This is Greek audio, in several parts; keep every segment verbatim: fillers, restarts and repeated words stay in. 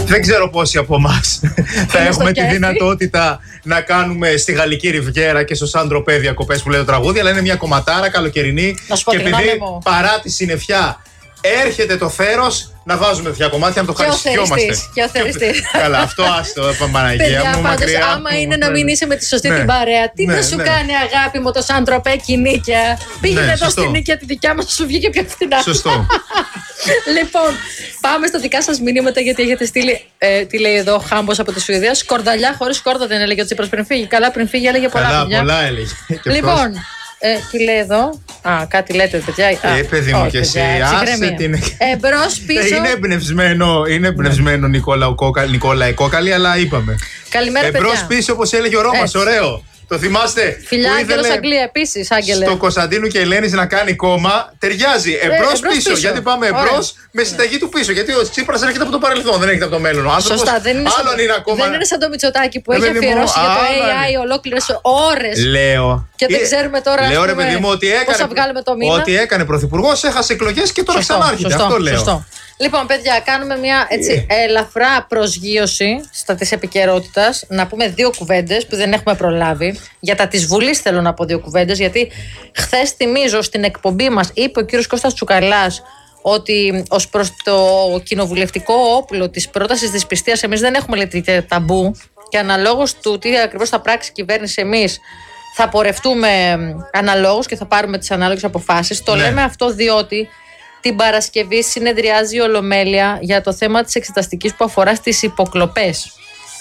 Δεν ξέρω πόσοι από εμάς θα έχουμε τη δυνατότητα να κάνουμε στη Γαλλική Ριβιέρα και στο Σαν Τροπέ διακοπές που λέει το τραγούδι, αλλά είναι μια κομματάρα καλοκαιρινή. Και επειδή παρά τη συννεφιά έρχεται το θέρος, να βάζουμε δύο κομμάτια να το χαρισιόμαστε. Και ο θεριστής. Καλά, αυτό άστο, Παναγία μου, μακριά. Άμα είναι να μην είσαι με τη σωστή την παρέα, τι θα σου κάνει αγάπη μου το Σαν Τροπέ και η Νίκαια. Πήγαινε εδώ στη Νίκαια τη δικιά μας, σου βγήκε πιο φθηνά. Σωστό. Λοιπόν, πάμε στα δικά σας μηνύματα, γιατί έχετε στείλει, τι λέει εδώ, Χάμπος από τη Σουηδία. Σκορδαλιά χωρίς κόρδα δεν έλεγε ο Τσίπρας πριν φύγει. Καλά, πριν φύγει έλεγε πολλά. Καλά, πολλά έλεγε. Λοιπόν. Ε, τι λέει εδώ. Α, κάτι λέτε, παιδιά. Ε, παιδί μου, και εσύ. Άσε την. Εμπρός πίσω. Είναι εμπνευσμένο, είναι εμπνευσμένο Νικόλα, Νικόλα Κόκαλη, αλλά είπαμε. Καλημέρα, παιδιά. Εμπρός πίσω, όπως έλεγε ο Ρώμας, ωραίο. Το θυμάστε? Φιλιά, Άγγελος Αγγλία επίσης, Άγγελε. Στο Κωνσταντίνου και Ελένης να κάνει κόμμα, ταιριάζει. Εμπρός ε, πίσω. πίσω. Γιατί πάμε εμπρός με συνταγή του πίσω. Γιατί ο Τσίπρας έρχεται από το παρελθόν, δεν έρχεται από το μέλλον. Ο άνθρωπος, σωστά, δεν είναι, άλλον σαν, είναι ακόμα... δεν είναι σαν το Μητσοτάκη που έχει αφιερώσει για το έι άι ολόκληρες ώρες. Λέω. Και δεν ξέρουμε τώρα λέω, ρε, παιδί μου, ότι έκανε, πώς θα βγάλουμε το μήνα. Ότι έκανε πρωθυπουργός, έχασε εκλογές και τώρα ξανάρχεται. Αυτό λέω. Λοιπόν, παιδιά, κάνουμε μια έτσι ελαφρά προσγείωση στα της επικαιρότητας. Να πούμε δύο κουβέντες που δεν έχουμε προλάβει. Για τα της Βουλής θέλω να πω δύο κουβέντες, γιατί χθες, θυμίζω, στην εκπομπή μας είπε ο κύριος Κώστας Τσουκαλάς ότι ως προς το κοινοβουλευτικό όπλο της πρότασης της πιστείας εμείς δεν έχουμε, λέει, ταμπού, και αναλόγως του τι ακριβώς θα πράξει η κυβέρνηση, εμείς θα πορευτούμε αναλόγως και θα πάρουμε τις ανάλογες αποφάσεις. Το ναι. λέμε αυτό διότι την Παρασκευή συνεδριάζει η Ολομέλεια για το θέμα της εξεταστικής που αφορά στις υποκλοπές.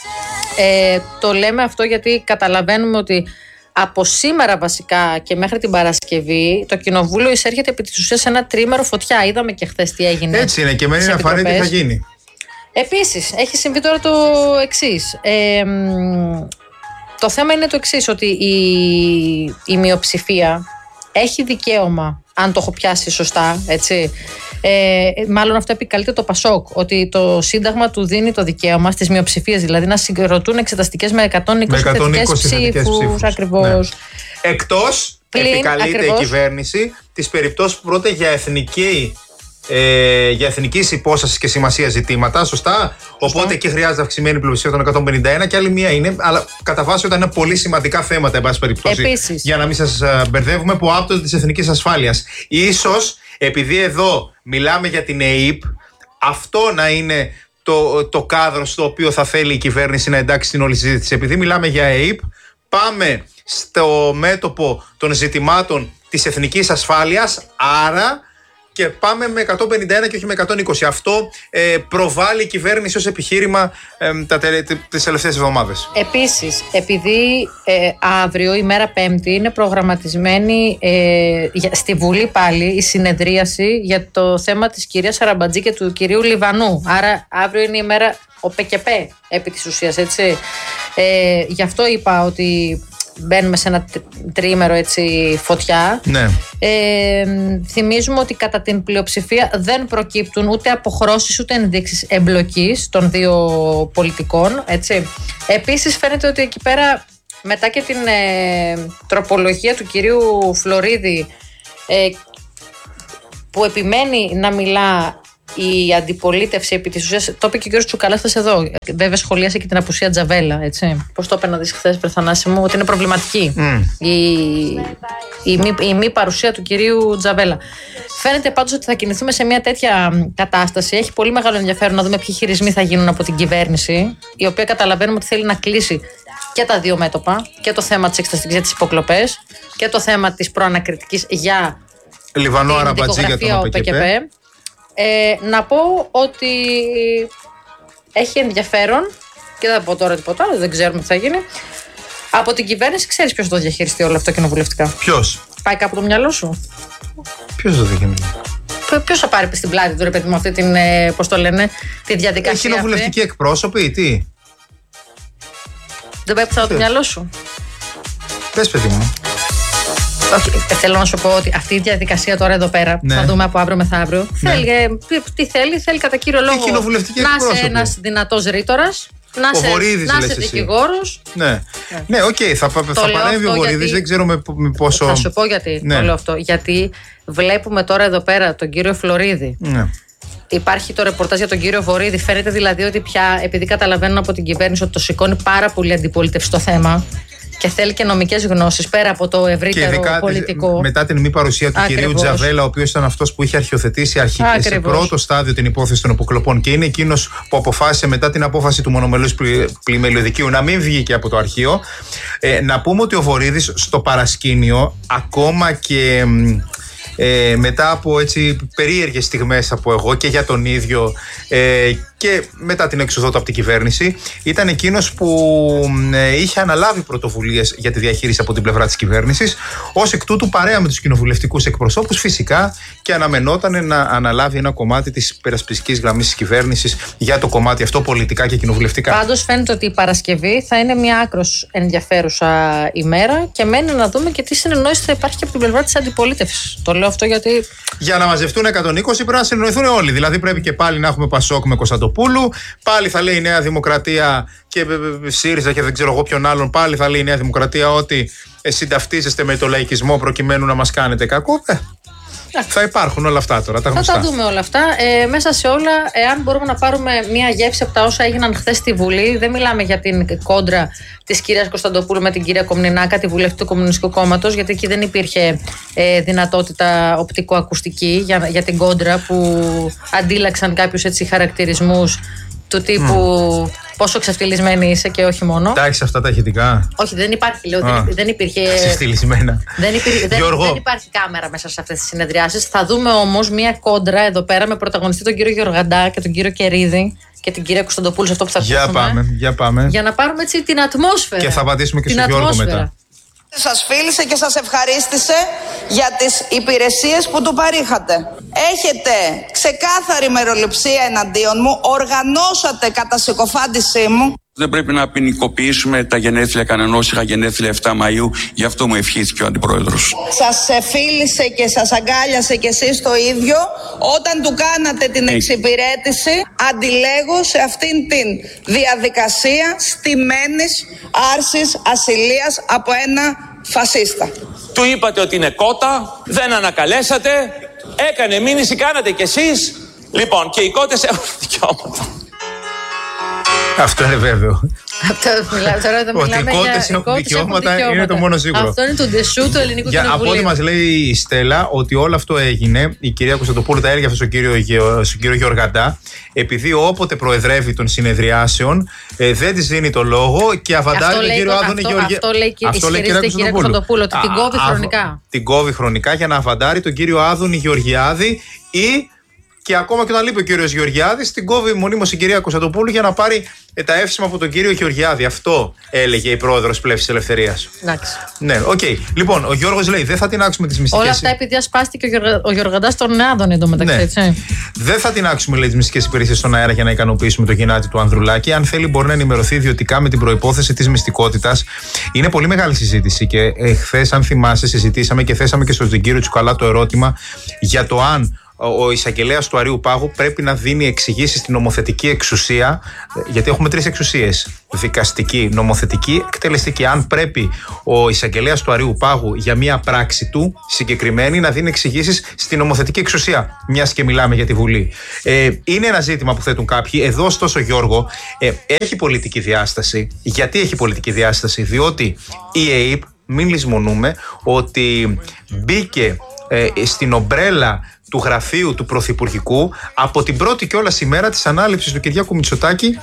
Ε, το λέμε αυτό γιατί καταλαβαίνουμε ότι από σήμερα βασικά και μέχρι την Παρασκευή το Κοινοβούλιο εισέρχεται επί της ουσίας σε ένα τρίμερο φωτιά. Είδαμε και χθες τι έγινε. Έτσι είναι, και μένει να φανεί τι θα γίνει. Επίσης, έχει συμβεί τώρα το εξής. Ε, το θέμα είναι το εξής, ότι η, η μειοψηφία έχει δικαίωμα, αν το έχω πιάσει σωστά, έτσι. Ε, μάλλον αυτό επικαλείται το Πασόκ, ότι το Σύνταγμα του δίνει το δικαίωμα στις μειοψηφίες, δηλαδή να συγκροτούν εξεταστικές με εκατόν είκοσι ψήφους. Ακριβώς. Ναι. Εκτός, πλην, επικαλείται ακριβώς, η κυβέρνηση τις περιπτώσεις που πρόκειται για εθνική. Ε, για εθνική υπόσταση και σημασία ζητήματα, σωστά. σωστά. Οπότε και χρειάζεται αυξημένη πλειοψηφία των εκατόν πενήντα ένα, και άλλη μία είναι, αλλά κατά βάση όταν είναι πολύ σημαντικά θέματα, εν πάση περιπτώσει. Επίσης. Για να μην σας μπερδεύουμε, που άπτονται της εθνικής ασφάλειας. Ίσως, επειδή εδώ μιλάμε για την ΕΕΠ, αυτό να είναι το, το κάδρο στο οποίο θα θέλει η κυβέρνηση να εντάξει την όλη συζήτηση. Επειδή μιλάμε για ΕΕΠ, πάμε στο μέτωπο των ζητημάτων της εθνικής ασφάλειας, άρα. Και πάμε με εκατόν πενήντα ένα και όχι με εκατόν είκοσι. Αυτό ε, προβάλλει η κυβέρνηση ως επιχείρημα ε, τα, τις τελευταίες εβδομάδες. Επίσης, επειδή ε, αύριο, η μέρα Πέμπτη, είναι προγραμματισμένη ε, στη Βουλή πάλι η συνεδρίαση για το θέμα της κυρίας Σαραμπατζή και του κυρίου Λιβανού. Άρα αύριο είναι η μέρα ο ΠΚΠ επί της ουσίας, έτσι. Ε, γι' αυτό είπα ότι μπαίνουμε σε ένα τριήμερο, έτσι, φωτιά. Ναι. Ε, θυμίζουμε ότι κατά την πλειοψηφία δεν προκύπτουν ούτε αποχρώσεις ούτε ενδείξεις εμπλοκής των δύο πολιτικών, έτσι. Επίσης φαίνεται ότι εκεί πέρα, μετά και την ε, τροπολογία του κυρίου Φλωρίδη, ε, που επιμένει να μιλά η αντιπολίτευση επί της ουσίας, το είπε και ο κ. Τσουκαλάς χθες εδώ. Βέβαια, σχολίασε και την απουσία Τζαβέλα, έτσι. Πώς το είπε να δεις χθες, Θανάση μου, ότι είναι προβληματική mm. η, η, μη, η μη παρουσία του κυρίου Τζαβέλα. Φαίνεται πάντως ότι θα κινηθούμε σε μια τέτοια κατάσταση. Έχει πολύ μεγάλο ενδιαφέρον να δούμε ποιοι χειρισμοί θα γίνουν από την κυβέρνηση, η οποία καταλαβαίνουμε ότι θέλει να κλείσει και τα δύο μέτωπα, και το θέμα της εξεταστικής για τις υποκλοπές και το θέμα της προανακριτικής για Λιβανό, την Αραμπατζή για τον ΟΠΚΠ. Ε, να πω ότι έχει ενδιαφέρον, και δεν θα πω τώρα τίποτα άλλο, δεν ξέρουμε τι θα γίνει. Από την κυβέρνηση ξέρεις ποιος θα το διαχειριστεί όλο αυτό κοινοβουλευτικά? Ποιος? Πάει κάπου το μυαλό σου? Ποιος το διαχειριστεί? Ποιος θα πάρει στην πλάτη του, ρε παιδί μου, αυτή την, πώς το λένε, τη διαδικασία? Έχει κοινοβουλευτική εκπρόσωπη ή τι? Δεν πάει πουθενά το μυαλό σου? Πες, παιδί μου. Όχι, θέλω να σου πω ότι αυτή η διαδικασία τώρα εδώ πέρα, ναι, θα δούμε από αύριο μεθαύριο, ναι, θέλει, ε, τι θέλει, θέλει κατά κύριο λόγο να είσαι ένας δυνατός ρήτορας, να είσαι δικηγόρος. Ναι, ναι, οκ, okay, θα, θα παρέμβει ο Βορύδης, γιατί... δεν ξέρω με, με πόσο... Θα σου πω γιατί, ναι, το λέω αυτό. Γιατί βλέπουμε τώρα εδώ πέρα τον κύριο Φλωρίδη, ναι, Υπάρχει το ρεπορτάζ για τον κύριο Βορίδη. Φαίνεται δηλαδή ότι πια, επειδή καταλαβαίνουν από την κυβέρνηση ότι το σηκώνει πάρα πολύ αντιπολίτευση το θέμα και θέλει και νομικές γνώσεις πέρα από το ευρύτερο και ειδικά πολιτικό. Μετά την μη παρουσία του Ακριβώς. κυρίου Τζαβέλα, ο οποίος ήταν αυτός που είχε αρχιοθετήσει αρχικά σε πρώτο στάδιο την υπόθεση των υποκλοπών και είναι εκείνος που αποφάσισε μετά την απόφαση του μονομελούς πλημελιωδικείου να μην βγήκε από το αρχείο. Ε, να πούμε ότι ο Βορίδης στο παρασκήνιο, ακόμα και ε, μετά από έτσι περίεργες στιγμές από εγώ και για τον ίδιο ε, και μετά την έξοδό του από την κυβέρνηση, ήταν εκείνος που ε, είχε αναλάβει πρωτοβουλίες για τη διαχείριση από την πλευρά της κυβέρνησης. Ως εκ τούτου, παρέα με τους κοινοβουλευτικούς εκπροσώπους, φυσικά και αναμενόταν να αναλάβει ένα κομμάτι της υπερασπιστικής γραμμής της κυβέρνησης για το κομμάτι αυτό πολιτικά και κοινοβουλευτικά. Πάντως φαίνεται ότι η Παρασκευή θα είναι μια άκρως ενδιαφέρουσα ημέρα και μένει να δούμε και τι συνεννόηση θα υπάρχει και από την πλευρά της αντιπολίτευσης. Το λέω αυτό γιατί. Για να μαζευτούν εκατόν είκοσι πρέπει να συνεννοηθούν όλοι. Δηλαδή πρέπει και πάλι να έχουμε Πασόκ με Κωνσταντοπούλου, πάλι θα λέει η Νέα Δημοκρατία και ΣΥΡΙΖΑ και δεν ξέρω εγώ ποιον άλλον, πάλι θα λέει η Νέα Δημοκρατία ότι συνταυτίζεστε με το λαϊκισμό προκειμένου να μας κάνετε κακό. Ε, θα υπάρχουν όλα αυτά τώρα, τα γνωστά. Θα τα δούμε όλα αυτά. Ε, μέσα σε όλα, εάν μπορούμε να πάρουμε μια γεύση από τα όσα έγιναν χθες στη Βουλή, δεν μιλάμε για την κόντρα της κυρίας Κωνσταντοπούλου με την κυρία Κομνηνάκα, τη βουλευτή του Κομμουνιστικού Κόμματος, γιατί εκεί δεν υπήρχε ε, δυνατότητα οπτικοακουστική για, για την κόντρα που αντίλαξαν κάποιους έτσι χαρακτηρισμούς του τύπου mm. πόσο ξεφτυλισμένη είσαι και όχι μόνο. Εντάξει, αυτά τα ηχητικά. Όχι, δεν υπάρχει, λέω. Ah. Δεν, δεν υπήρχε. Ξεφτυλισμένα. Δεν, υπήρχε, δεν, δεν υπάρχει κάμερα μέσα σε αυτές τις συνεδριάσεις. Θα δούμε όμως μια κόντρα εδώ πέρα με πρωταγωνιστή τον κύριο Γεωργαντά και τον κύριο Κερίδη και την κυρία Κωνσταντοπούλου σε αυτό που θα για ακούσουμε. Πάμε, για πάμε. Για να πάρουμε έτσι την ατμόσφαιρα. Και θα απαντήσουμε και στον Γιώργο μετά. Σας φίλησε και σας ευχαρίστησε για τις υπηρεσίες που του παρήχατε. Έχετε ξεκάθαρη μεροληψία εναντίον μου, οργανώσατε κατά συκοφάντησή μου. Δεν πρέπει να ποινικοποιήσουμε τα γενέθλια κανενός. Είχα γενέθλια επτά Μαΐου, γι' αυτό μου ευχήθηκε ο Αντιπρόεδρος. Σας φίλησε και σας αγκάλιασε κι εσείς το ίδιο όταν του κάνατε την εξυπηρέτηση αντιλέγω σε αυτήν την διαδικασία στημένης άρσης ασυλίας από ένα φασίστα. Του είπατε ότι είναι κότα, δεν ανακαλέσατε, έκανε μήνυση, κάνατε κι εσείς. Λοιπόν, και οι κότες έχουν δικαιώματα. Αυτό είναι βέβαιο. Αυτό μιλάμε τώρα, εδώ ότι οι κότες έχουν δικαιώματα είναι το μόνο σίγουρο. Αυτό είναι το ντεσού του ελληνικού κοινοβουλίου. Από ό,τι μας λέει η Στέλλα, ότι όλο αυτό έγινε, η κυρία Κωνσταντοπούλου τα έλεγε αυτό στον κύριο, στον κύριο Γεωργαντά, επειδή όποτε προεδρεύει των συνεδριάσεων ε, δεν της δίνει το λόγο και αβαντάρει τον κύριο Άδωνη Γεωργιάδη. Αυτό λέει η κυρία Κωνσταντοπούλου, ότι την κόβει χρονικά. Την κόβει χρονικά για να αβαντάρει τον κύριο Άδωνη Γεωργιάδη ή. Και ακόμα και όταν λείπει ο κύριος Γεωργιάδης, την κόβει μονίμως η κυρία Κωνσταντοπούλου για να πάρει τα εύσημα από τον κύριο Γεωργιάδη. Αυτό έλεγε η πρόεδρος Πλεύσης Ελευθερίας. Εντάξει. Ναι, οκ. Okay. Λοιπόν, ο Γιώργος λέει: δεν θα τεινάξουμε τις μυστικές. Όλα αυτά επειδή ασπάστηκε ο, Γιωργα... ο Γεωργαντάς στον Άδωνη εντωμεταξύ, ναι. έτσι. Δεν θα τεινάξουμε, λέει, τις μυστικές υπηρεσίες στον αέρα για να ικανοποιήσουμε το γεννάτι του Ανδρουλάκη. Αν θέλει, μπορεί να ενημερωθεί ιδιωτικά με την προϋπόθεση της μυστικότητας. Είναι πολύ μεγάλη συζήτηση και ε, χθες, αν θυμάσαι, συζητήσαμε και θέσαμε και στον κύριο Τσουκαλά το ερώτημα για το αν ο εισαγγελέας του Αρείου Πάγου πρέπει να δίνει εξηγήσεις στην νομοθετική εξουσία, γιατί έχουμε τρεις εξουσίες: δικαστική, νομοθετική, εκτελεστική. Αν πρέπει ο εισαγγελέας του Αρείου Πάγου για μια πράξη του συγκεκριμένη να δίνει εξηγήσεις στην νομοθετική εξουσία, μιας και μιλάμε για τη Βουλή. Ε, είναι ένα ζήτημα που θέτουν κάποιοι. Εδώ, ωστόσο, Γιώργο, ε, έχει πολιτική διάσταση. Γιατί έχει πολιτική διάσταση? Διότι η ΕΕΠ, μην λησμονούμε, ότι μπήκε ε, στην ομπρέλα του γραφείου του Πρωθυπουργικού από την πρώτη κιόλας ημέρα της ανάληψης του Κυριάκου Μητσοτάκη,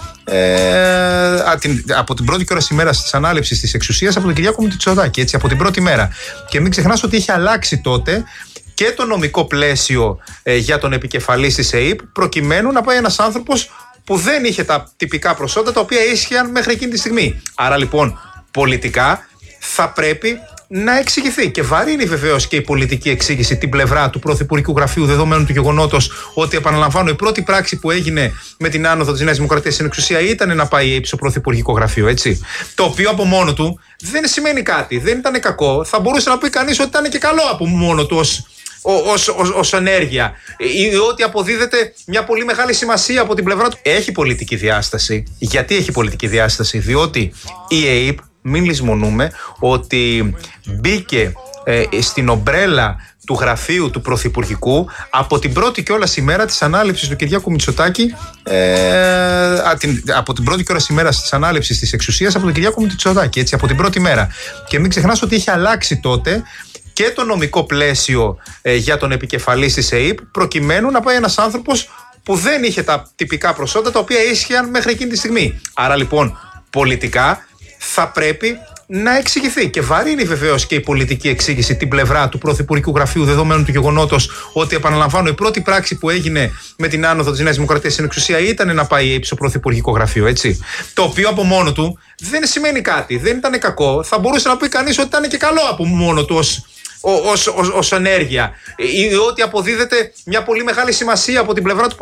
ε, από την πρώτη κιόλας ημέρα της ανάληψης της εξουσίας από τον Κυριάκο Μητσοτάκη, έτσι, από την πρώτη μέρα. Και μην ξεχνάς ότι είχε αλλάξει τότε και το νομικό πλαίσιο ε, για τον επικεφαλής της ΕΕΠ, προκειμένου να πάει ένας άνθρωπος που δεν είχε τα τυπικά προσόντα τα οποία ίσχυαν μέχρι εκείνη τη στιγμή. Άρα λοιπόν πολιτικά θα πρέπει να εξηγηθεί. Και βαρύνει βεβαίως και η πολιτική εξήγηση την πλευρά του Πρωθυπουργικού Γραφείου, δεδομένου του γεγονότος ότι, επαναλαμβάνω, η πρώτη πράξη που έγινε με την άνοδο της Νέας Δημοκρατίας στην εξουσία ήταν να πάει στο Πρωθυπουργικό Γραφείο, έτσι. Το οποίο από μόνο του δεν σημαίνει κάτι, δεν ήταν κακό. Θα μπορούσε να πει κανείς ότι ήταν και καλό από μόνο του ως, ως, ως, ως ενέργεια, ή ότι αποδίδεται μια πολύ μεγάλη σημασία από την πλευρά του. Έχει πολιτική διάσταση. Γιατί έχει πολιτική διάσταση? Διότι η ΕΕΠ, μην λησμονούμε, ότι μπήκε ε, στην ομπρέλα του γραφείου του Πρωθυπουργικού από την πρώτη κιόλας ημέρα της ανάληψης του Κυριάκου Μητσοτάκη, ε, α, την, από την πρώτη κιόλας ημέρα της ανάληψης της εξουσίας από τον Κυριάκο Μητσοτάκη, έτσι, από την πρώτη μέρα. Και μην ξεχνάς ότι είχε αλλάξει τότε και το νομικό πλαίσιο ε, για τον επικεφαλής της ΕΥΠ, προκειμένου να πάει ένας άνθρωπος που δεν είχε τα τυπικά προσόντα τα οποία ίσχυαν μέχρι εκείνη τη στιγμή. Άρα λοιπόν πολιτικά θα πρέπει να εξηγηθεί. Και βαρύνει βεβαίως και η πολιτική εξήγηση την πλευρά του Πρωθυπουργικού Γραφείου, δεδομένου του γεγονότος ότι, επαναλαμβάνω, η πρώτη πράξη που έγινε με την άνοδο της Νέας Δημοκρατίας στην εξουσία ήταν να πάει στο Πρωθυπουργικό Γραφείο, έτσι. Το οποίο από μόνο του δεν σημαίνει κάτι. Δεν ήταν κακό. Θα μπορούσε να πει κανείς ότι ήταν και καλό από μόνο του ως, ως, ως, ως ενέργεια. Ή ότι αποδίδεται μια πολύ μεγάλη σημασία από την πλευρά του